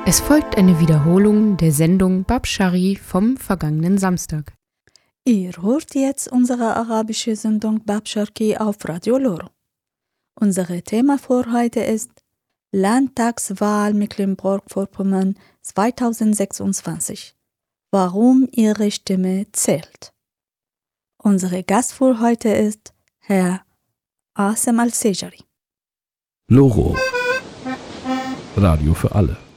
Es folgt eine Wiederholung der Sendung Bab Shari vom vergangenen Samstag. Ihr hört jetzt unsere arabische Sendung Bab Sharqi auf Radio Loro. Unser Thema für heute ist Landtagswahl Mecklenburg-Vorpommern 2026. Warum Ihre Stimme zählt. Unser Gast für heute ist Herr Asem Al-Sejari. Loro. Radio für alle.